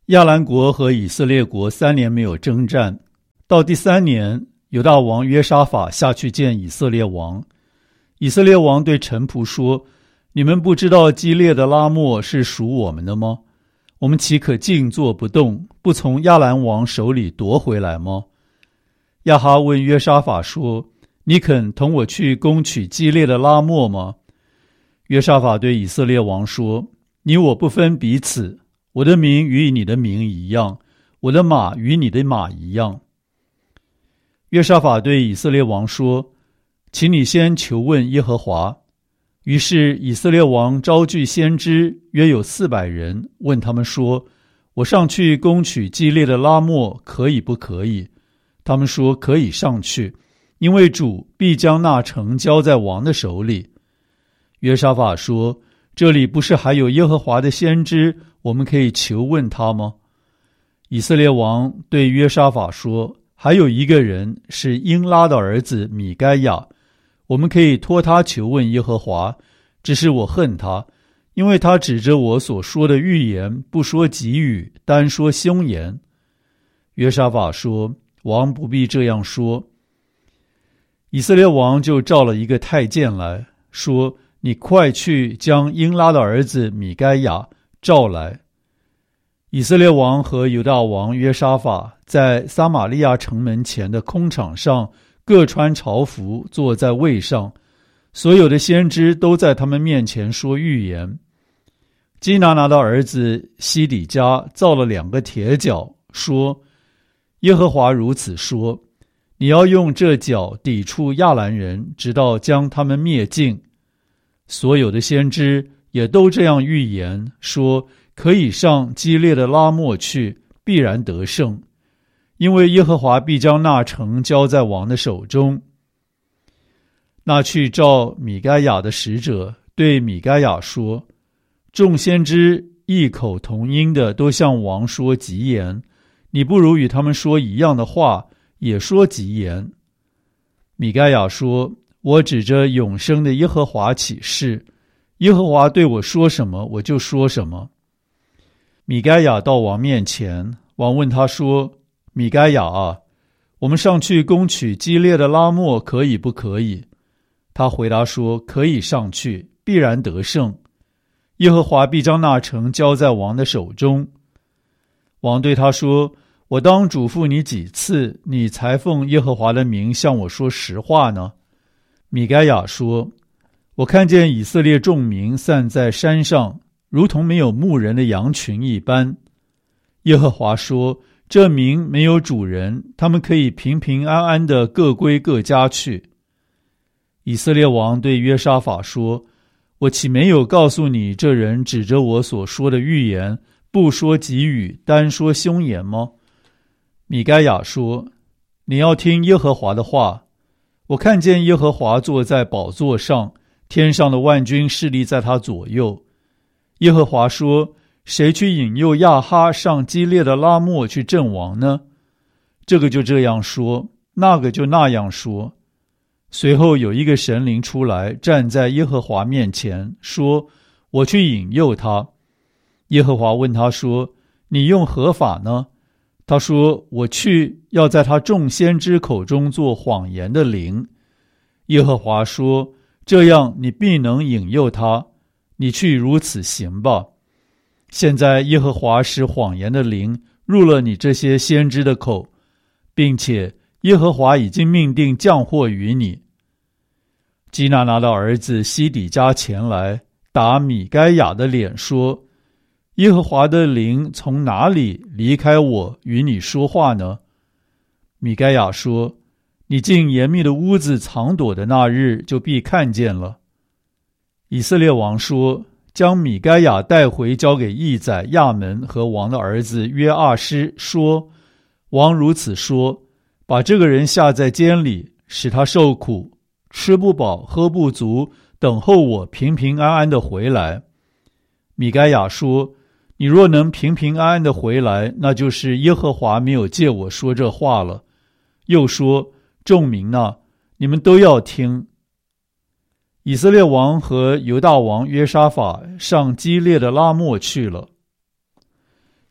亚兰国和以色列国三年没有征战，到第三年，犹大王约沙法下去见以色列王。以色列王对臣仆说：你们不知道基列的拉末是属我们的吗？我们岂可静坐不动，不从亚兰王手里夺回来吗？亚哈问约沙法说：你肯同我去攻取基列的拉末吗？约沙法对以色列王说：你我不分彼此，我的名与你的名一样，我的马与你的马一样。约沙法对以色列王说：请你先求问耶和华。于是以色列王招聚先知，约有四百人，问他们说：我上去攻取基列的拉末，可以不可以？他们说：可以上去，因为主必将那城交在王的手里。约沙法说：这里不是还有耶和华的先知，我们可以求问他吗？以色列王对约沙法说：还有一个人是英拉的儿子米该亚，我们可以托他求问耶和华，只是我恨他，因为他指着我所说的预言不说吉语，单说凶言。约沙法说：王不必这样说。以色列王就召了一个太监来说：你快去将英拉的儿子米该亚召来。以色列王和犹大王约沙法在撒玛利亚城门前的空场上各穿朝服，坐在位上，所有的先知都在他们面前说预言。基拿拿的儿子西底家造了两个铁角，说：耶和华如此说，你要用这角抵触亚兰人，直到将他们灭尽。所有的先知也都这样预言，说可以上基列的拉末去，必然得胜，因为耶和华必将那城交在王的手中。那去召米该亚的使者对米该亚说：众先知异口同音的都向王说吉言，你不如与他们说一样的话，也说吉言。米该亚说：我指着永生的耶和华起誓，耶和华对我说什么，我就说什么。米该亚到王面前，王问他说：米该亚啊，我们上去攻取基列的拉末，可以不可以？他回答说：可以上去，必然得胜，耶和华必将那城交在王的手中。王对他说：我当嘱咐你几次，你才奉耶和华的名向我说实话呢？米该亚说：我看见以色列众民散在山上，如同没有牧人的羊群一般。耶和华说：这民没有主人，他们可以平平安安的各归各家去。以色列王对约沙法说：我岂没有告诉你，这人指着我所说的预言，不说吉语，单说凶言吗？米该亚说：你要听耶和华的话。我看见耶和华坐在宝座上，天上的万军势力在他左右。耶和华说：谁去引诱亚哈上基列的拉末去阵亡呢？这个就这样说，那个就那样说。随后有一个神灵出来，站在耶和华面前，说：我去引诱他。耶和华问他说：你用何法呢？他说：我去要在他众先知口中做谎言的灵。耶和华说：这样你必能引诱他，你去如此行吧。现在耶和华使谎言的灵入了你这些先知的口，并且耶和华已经命定降祸于你。基拿拿的儿子西底家前来，打米该亚的脸说：耶和华的灵从哪里离开我与你说话呢？米该亚说：你进严密的屋子藏躲的那日，就必看见了。以色列王说：将米该亚带回，交给义宰亚门和王的儿子约阿施，说：王如此说，把这个人下在监里，使他受苦，吃不饱喝不足，等候我平平安安的回来。米该亚说：你若能平平安安的回来，那就是耶和华没有借我说这话了。又说：众民啊，你们都要听。以色列王和犹大王约沙法上基列的拉末去了。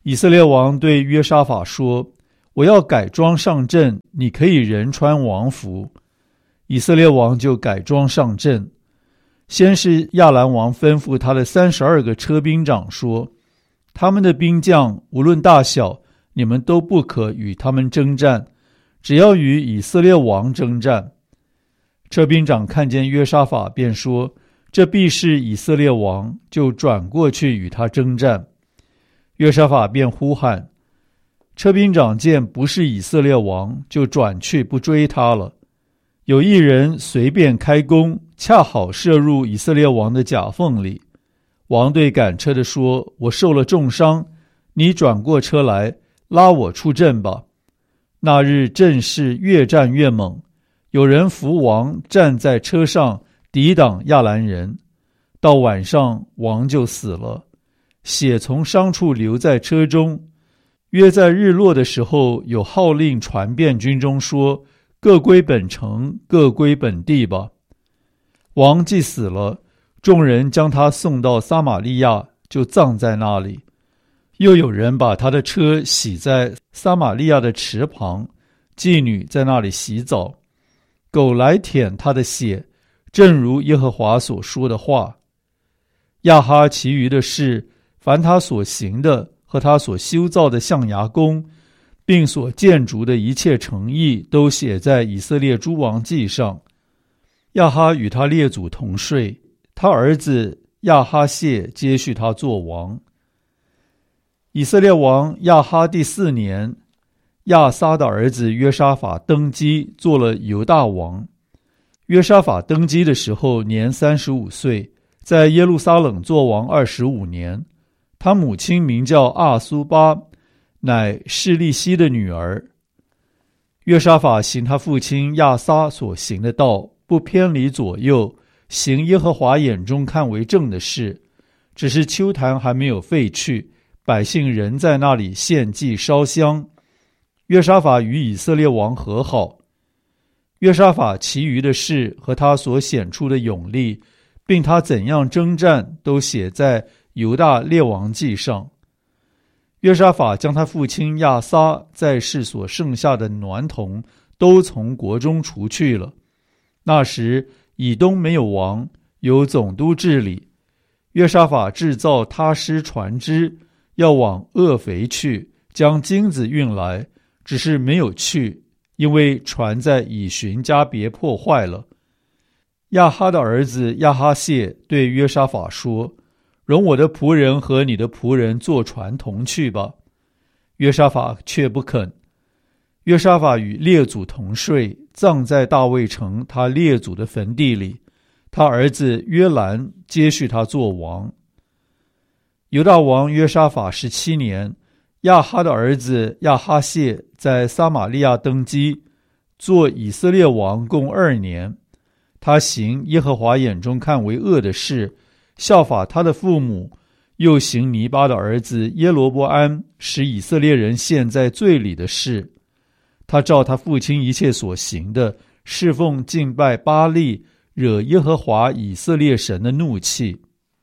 以色列王对约沙法说：我要改装上阵，你可以人穿王服。以色列王就改装上阵。先是亚兰王吩咐他的三十二个车兵长说：他们的兵将无论大小，你们都不可与他们征战，只要与以色列王征战。车兵长看见约沙法，便说：这必是以色列王，就转过去与他征战。约沙法便呼喊，车兵长见不是以色列王，就转去不追他了。有一人随便开弓，恰好射入以色列王的甲缝里。王对赶车的说：我受了重伤，你转过车来，拉我出阵吧。那日阵势越战越猛，有人扶王站在车上抵挡亚兰人，到晚上王就死了，血从伤处流在车中。约在日落的时候，有号令传遍军中说：各归本城，各归本地吧。王既死了，众人将他送到撒玛利亚，就葬在那里。又有人把他的车洗在撒玛利亚的池旁，妓女在那里洗澡，狗来舔他的血，正如耶和华所说的话。亚哈其余的事，凡他所行的和他所修造的象牙宫，并所建筑的一切城邑，都写在以色列诸王记上。亚哈与他列祖同睡，他儿子亚哈谢接续他做王。以色列王亚哈第四年，亚撒的儿子约沙法登基，做了犹大王。约沙法登基的时候年三十五岁，在耶路撒冷做王二十五年。他母亲名叫阿苏巴，乃示利希的女儿。约沙法行他父亲亚撒所行的道，不偏离左右，行耶和华眼中看为正的事。只是丘坛还没有废去，百姓仍在那里献祭烧香。约沙法与以色列王和好。约沙法其余的事和他所显出的勇力，并他怎样征战，都写在犹大列王记上。约沙法将他父亲亚撒在世所剩下的孌童都从国中除去了。那时以东没有王，有总督治理。约沙法制造他施船只，要往厄肥去，将金子运来，只是没有去，因为船在以寻加别破坏了。亚哈的儿子亚哈谢对约沙法说：容我的仆人和你的仆人坐船同去吧。约沙法却不肯。约沙法与列祖同睡，葬在大卫城他列祖的坟地里。他儿子约兰接续他做王。犹大王约沙法十七年，亚哈的儿子亚哈谢在撒玛利亚登基，做以色列王共二年。他行耶和华眼中看为恶的事，效法他的父母，又行尼巴的儿子耶罗波安使以色列人陷在罪里的事。他照他父亲一切所行的，侍奉敬拜巴力，惹耶和华以色列神的怒气。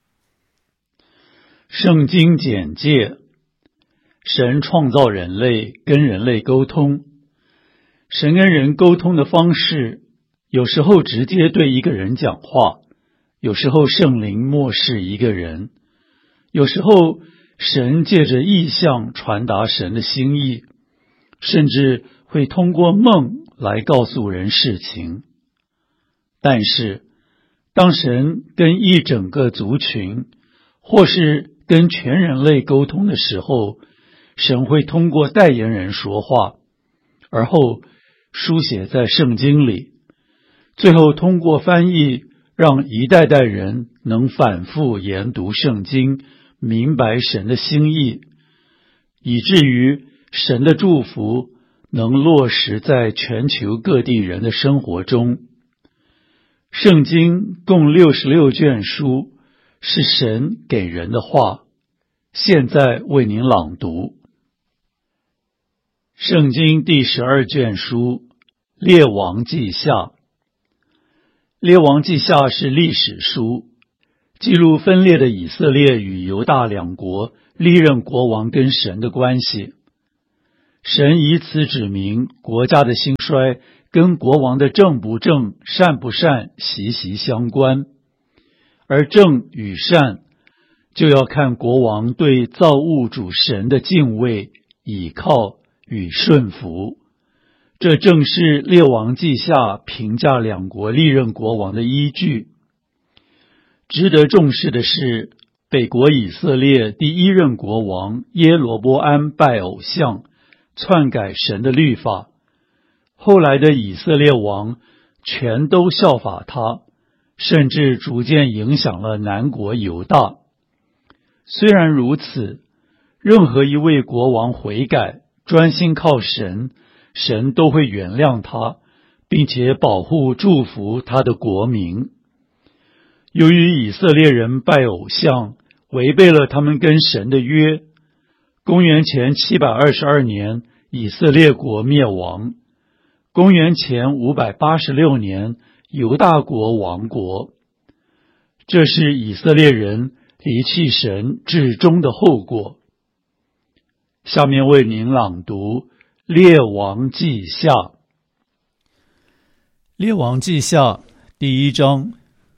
圣经简介：神创造人类，跟人类沟通。神跟人沟通的方式，有时候直接对一个人讲话，有时候圣灵默示一个人，有时候神借着异象传达神的心意，甚至会通过梦来告诉人事情。但是当神跟一整个族群，或是跟全人类沟通的时候，神会通过代言人说话，而后书写在圣经里，最后通过翻译，让一代代人能反复研读圣经，明白神的心意，以至于神的祝福能落实在全球各地人的生活中。圣经共六十六卷书，是神给人的话。现在为您朗读圣经第十二卷书，列王记下。列王记下是历史书， 记录分裂的以色列与犹大两国历任国王跟神的关系。神以此指明国家的兴衰跟国王的正不正、善不善息息相关，而正与善就要看国王对造物主神的敬畏、倚靠与顺服。这正是列王记下评价两国历任国王的依据。值得重视的是，北国以色列第一任国王耶罗波安拜偶像，篡改神的律法，后来的以色列王全都效法他，甚至逐渐影响了南国犹大。虽然如此，任何一位国王悔改，专心靠神，神都会原谅他，并且保护祝福他的国民。由于以色列人拜偶像，违背了他们跟神的约，公元前七百二十二年，以色列国灭亡。公元前五百八十六年，犹大国亡国。这是以色列人离弃神至终的后果。下面为您朗读列王记下。列王记下第一章。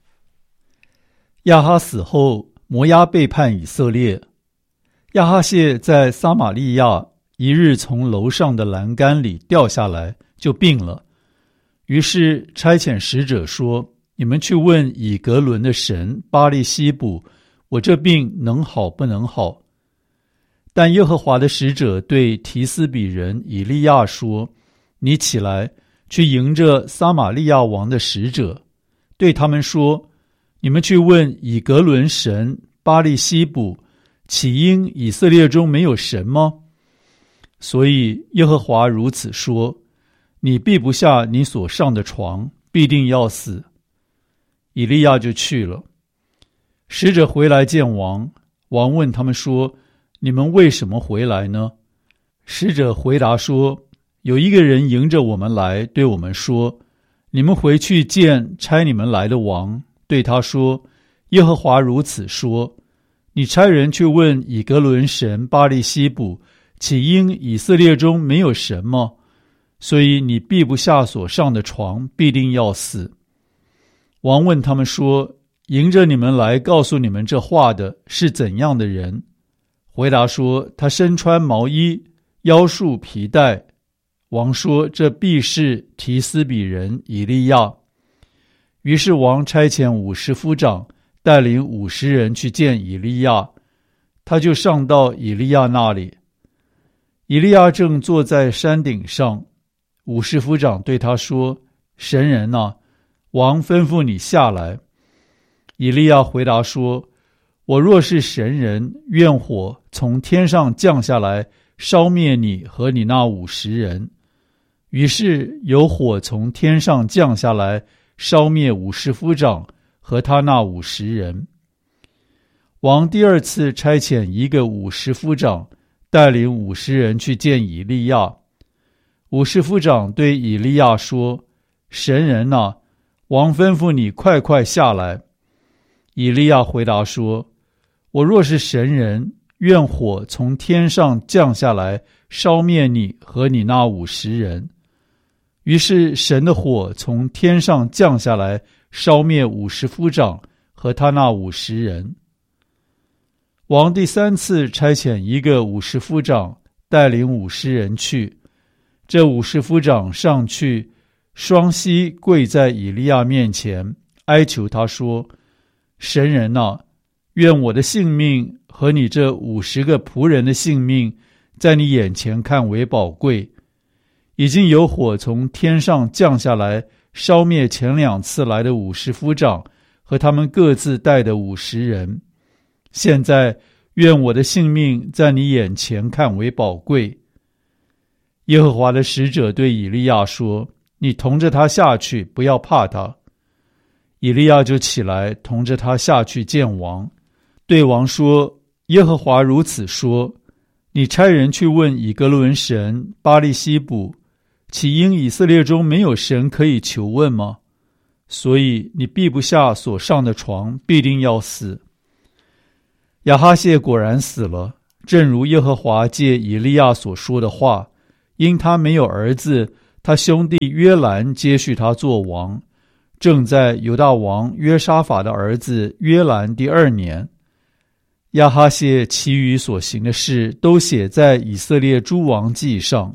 亚哈死后，摩押背叛以色列。亚哈谢在撒玛利亚一日从楼上的栏杆里掉下来，就病了。于是差遣使者说：你们去问以格伦的神巴力西卜，我这病能好不能好？但耶和华的使者对提斯比人以利亚说：你起来，去迎着撒玛利亚王的使者，对他们说：你们去问以格伦神巴力西卜，岂因以色列中没有神吗？所以耶和华如此说：你避不下你所上的床，必定要死。以利亚就去了。使者回来见王，王问他们说：你们为什么回来呢？使者回答说：有一个人迎着我们来，对我们说：你们回去见差你们来的王，对他说：耶和华如此说，你差人去问以格伦神巴力西卜，岂因以色列中没有神吗？所以你避不下所上的床，必定要死。王问他们说：迎着你们来告诉你们这话的是怎样的人？回答说：他身穿毛衣，腰束皮带。王说：这必是提斯比人以利亚。于是王差遣五十夫长带领五十人去见以利亚，他就上到以利亚那里。以利亚正坐在山顶上，五十夫长对他说：神人啊，王吩咐你下来。以利亚回答说：我若是神人，愿火从天上降下来，烧灭你和你那五十人。于是有火从天上降下来，烧灭五十夫长和他那五十人。王第二次差遣一个五十夫长带领五十人去见以利亚。五十夫长对以利亚说：神人啊，王吩咐你快快下来。以利亚回答说：我若是神人，愿火从天上降下来，烧灭你和你那五十人。于是神的火从天上降下来，烧灭五十夫长和他那五十人。王第三次差遣一个五十夫长带领五十人去，这五十夫长上去，双膝跪在以利亚面前，哀求他说：神人啊，愿我的性命和你这五十个仆人的性命，在你眼前看为宝贵。已经有火从天上降下来，烧灭前两次来的五十夫长和他们各自带的五十人。现在愿我的性命在你眼前看为宝贵。耶和华的使者对以利亚说：你同着他下去，不要怕他。以利亚就起来，同着他下去见王，对王说：耶和华如此说，你差人去问以格伦神巴力西卜，岂因以色列中没有神可以求问吗？ 所以你避不下所上的床，必定要死。”亚哈谢果然死了，正如耶和华借以利亚所说的话，因他没有儿子，他兄弟约兰接续他做王，正在犹大王约沙法的儿子约兰第二年。亚哈谢其余所行的事都写在以色列诸王记上。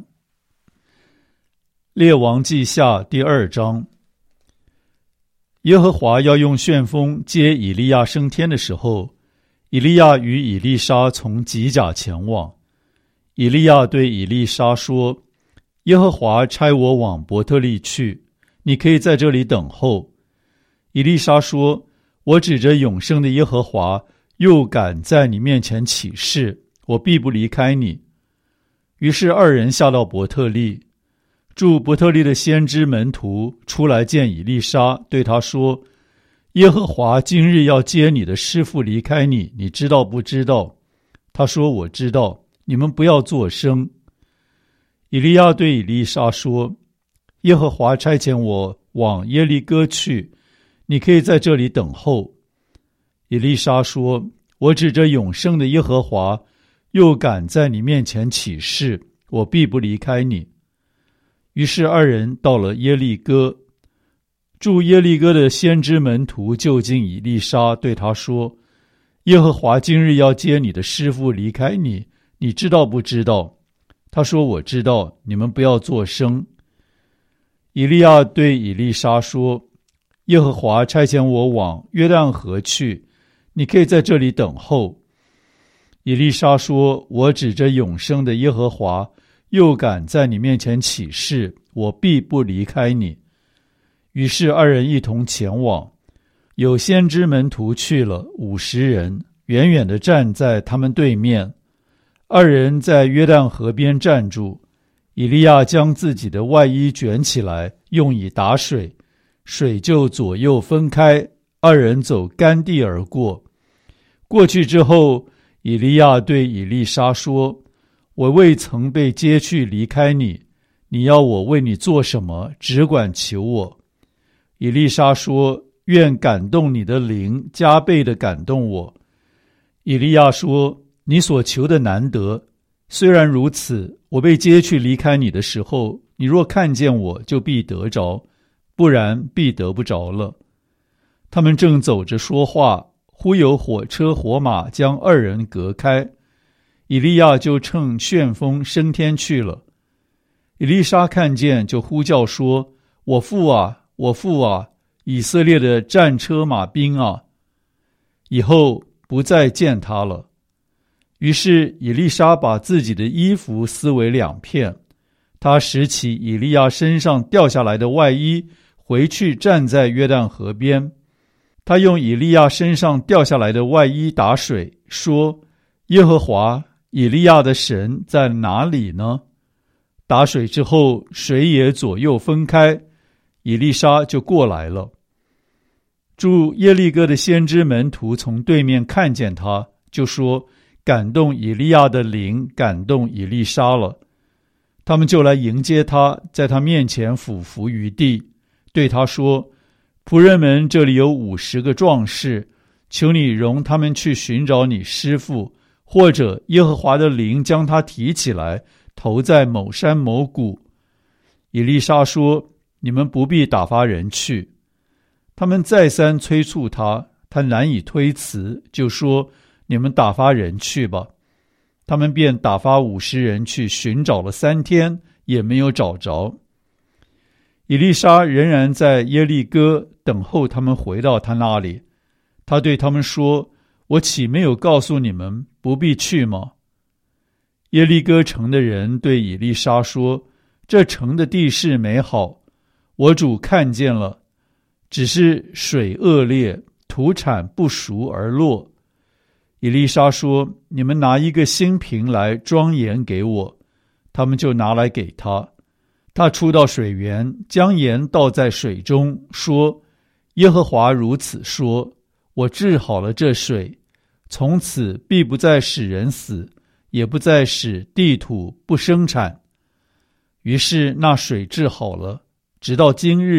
列王记下第二章。耶和华要用旋风接以利亚升天的时候，以利亚与以利沙从吉甲前往。以利亚对以利沙说：“耶和华差我往伯特利去，你可以在这里等候。”以利沙说：“我指着永生的耶和华，又敢在你面前起誓，我必不离开你。”于是二人下到伯特利。住伯特利的先知门徒出来见以利沙，对他说：“耶和华今日要接你的师父离开你，你知道不知道？”他说：“我知道，你们不要作声。”以利亚对以利沙说：“耶和华差遣我往耶利哥去，你可以在这里等候。”以利沙说：“我指着永生的耶和华，又敢在你面前起誓，我必不离开你。”于是二人到了耶利哥。住耶利哥的先知门徒就近以利沙，对他说：“耶和华今日要接你的师父离开你，你知道不知道？”他说：“我知道，你们不要作声。”以利亚对以利沙说：“耶和华差遣我往约旦河去，你可以在这里等候。”以利沙说：“我指着永生的耶和华，又敢在你面前起誓，我必不离开你。”于是二人一同前往。有先知门徒去了五十人，远远地站在他们对面。二人在约旦河边站住，以利亚将自己的外衣卷起来，用以打水，水就左右分开，二人走干地而过。过去之后，以利亚对以利沙说：“我未曾被接去离开你，你要我为你做什么，只管求我。”以利沙说：“愿感动你的灵加倍地感动我。”以利亚说：“你所求的难得，虽然如此，我被接去离开你的时候，你若看见我，就必得着，不然必得不着了。”他们正走着说话，忽有火车火马将二人隔开，以利亚就乘旋风升天去了。以利沙看见，就呼叫说：“我父啊，我父啊，以色列的战车马兵啊！”以后不再见他了。于是以利沙把自己的衣服撕为两片，他拾起以利亚身上掉下来的外衣，回去站在约旦河边。他用以利亚身上掉下来的外衣打水，说：“耶和华以利亚的神在哪里呢？”打水之后，水也左右分开，以利沙就过来了。住耶利哥的先知门徒从对面看见他，就说：“感动以利亚的灵感动以利沙了。”他们就来迎接他，在他面前俯伏于地，对他说：“仆人们这里有五十个壮士，求你容他们去寻找你师父，或者耶和华的灵将他提起来，投在某山某谷。”以利沙说：“你们不必打发人去。”他们再三催促他，他难以推辞，就说：“你们打发人去吧。”他们便打发五十人去寻找了三天，也没有找着。以利沙仍然在耶利哥等候他们回到他那里。他对他们说：“我岂没有告诉你们不必去吗？”耶利哥城的人对以利沙说：“这城的地势美好，我主看见了，只是水恶劣，土产不熟而落。”以利沙说：“你们拿一个新瓶来装盐给我。”他们就拿来给他。他出到水源，将盐倒在水中，说：“耶和华如此说，我治好了这水，从此必不再使人死，也不再使地土不生产。”于是那水治好了，直到今日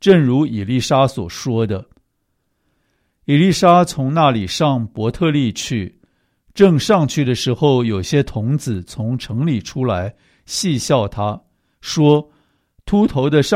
正如以利沙所说的。以利沙从那里上伯特利去，正上去的时候，有些童子从城里出来，戏笑他，说：秃头的上